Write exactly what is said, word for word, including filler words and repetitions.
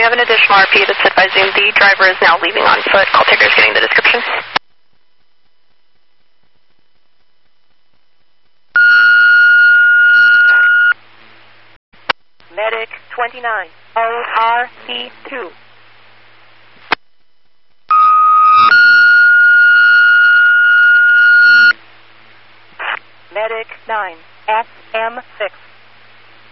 have an additional R P that's advising the driver is now leaving on foot. Call taker is getting the description. Medic twenty-nine, O R C two. Medic nine, S M six.